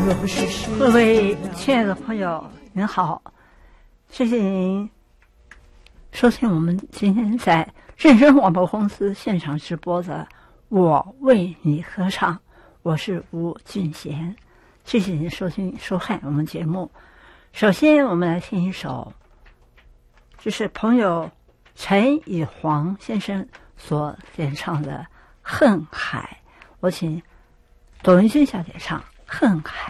各位亲爱的朋友，您好，谢谢您收听我们今天在认真广播公司现场直播的我为你歌唱，我是吴俊贤，谢谢您收看我们节目。首先我们来听一首，就是朋友陈以煌先生所演唱的《恨海》，我请董云君小姐唱《恨海》。